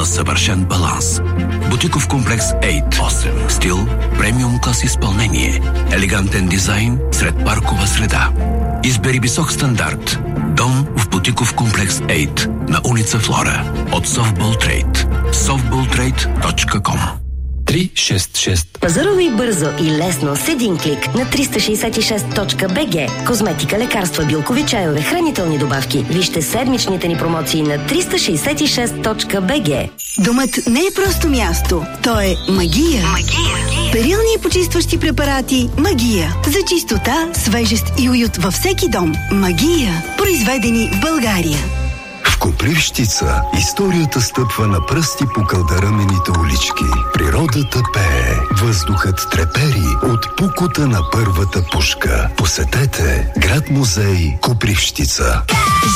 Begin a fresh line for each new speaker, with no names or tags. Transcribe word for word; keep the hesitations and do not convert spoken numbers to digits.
на съвършен баланс. Бутиков комплекс осем. Стил, премиум клас изпълнение, елегантен дизайн сред паркова среда. Избери висок стандарт. Дом в Бутиков комплекс осем на улица Флора от Softball Trade. софтбол трейд точка ком.
три шест шест.
Пазарувай бързо и лесно с един клик на триста шейсет и шест точка би джи. Козметика, лекарства, билкови чайове, хранителни добавки. Вижте седмичните ни промоции на триста шейсет и шест точка би джи.
Домът не е просто място, то е магия. Магия. Перилни и почистващи препарати Магия. За чистота, свежест и уют във всеки дом. Магия. Произведени в България.
В Копривщица историята стъпва на пръсти по кълдарамените улички. Природата пее, въздухът трепери от пукота на първата пушка. Посетете град-музей Копривщица.